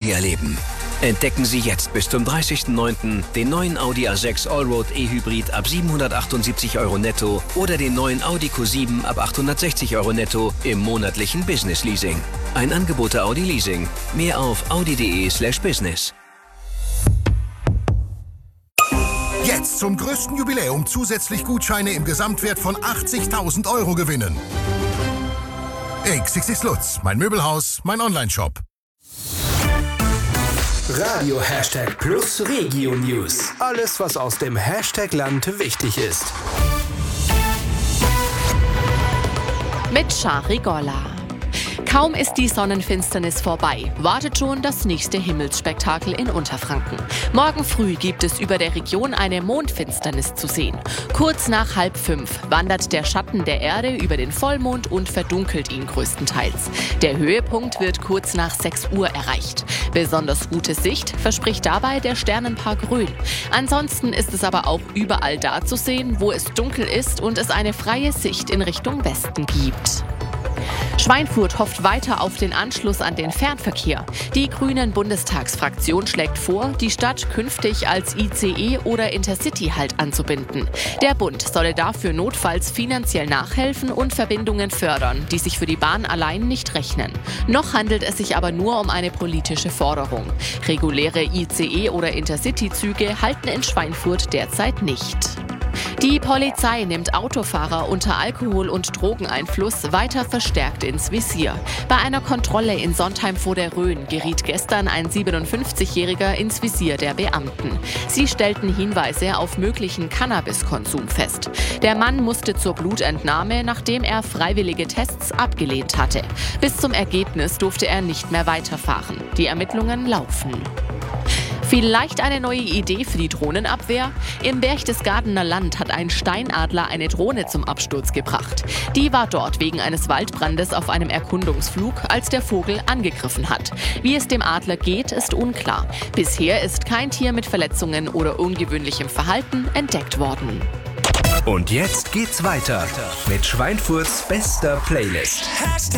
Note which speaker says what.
Speaker 1: Tage erleben. Entdecken Sie jetzt bis zum 30.09. den neuen Audi A6 Allroad E-Hybrid ab 778 € netto oder den neuen Audi Q7 ab 860 € netto im monatlichen Business Leasing. Ein Angebot der Audi Leasing. Mehr auf audi.de/business.
Speaker 2: Jetzt zum größten Jubiläum zusätzlich Gutscheine im Gesamtwert von 80.000 € gewinnen. XXX Lutz, mein Möbelhaus, mein Onlineshop.
Speaker 3: Radio #+ Regio News. Alles, was aus dem Hashtag-Land wichtig ist.
Speaker 4: Mit Shari Golla. Kaum ist die Sonnenfinsternis vorbei, wartet schon das nächste Himmelsspektakel in Unterfranken. Morgen früh gibt es über der Region eine Mondfinsternis zu sehen. Kurz nach 4:30 wandert der Schatten der Erde über den Vollmond und verdunkelt ihn größtenteils. Der Höhepunkt wird kurz nach 6 Uhr erreicht. Besonders gute Sicht verspricht dabei der Sternenpark Rhön. Ansonsten ist es aber auch überall da zu sehen, wo es dunkel ist und es eine freie Sicht in Richtung Westen gibt. Schweinfurt hofft weiter auf den Anschluss an den Fernverkehr. Die Grünen-Bundestagsfraktion schlägt vor, die Stadt künftig als ICE oder Intercity-Halt anzubinden. Der Bund solle dafür notfalls finanziell nachhelfen und Verbindungen fördern, die sich für die Bahn allein nicht rechnen. Noch handelt es sich aber nur um eine politische Forderung. Reguläre ICE- oder Intercity-Züge halten in Schweinfurt derzeit nicht. Die Polizei nimmt Autofahrer unter Alkohol- und Drogeneinfluss weiter verstärkt ins Visier. Bei einer Kontrolle in Sontheim vor der Rhön geriet gestern ein 57-Jähriger ins Visier der Beamten. Sie stellten Hinweise auf möglichen Cannabiskonsum fest. Der Mann musste zur Blutentnahme, nachdem er freiwillige Tests abgelehnt hatte. Bis zum Ergebnis durfte er nicht mehr weiterfahren. Die Ermittlungen laufen. Vielleicht eine neue Idee für die Drohnenabwehr? Im Berchtesgadener Land hat ein Steinadler eine Drohne zum Absturz gebracht. Die war dort wegen eines Waldbrandes auf einem Erkundungsflug, als der Vogel angegriffen hat. Wie es dem Adler geht, ist unklar. Bisher ist kein Tier mit Verletzungen oder ungewöhnlichem Verhalten entdeckt worden.
Speaker 3: Und jetzt geht's weiter mit Schweinfurts bester Playlist.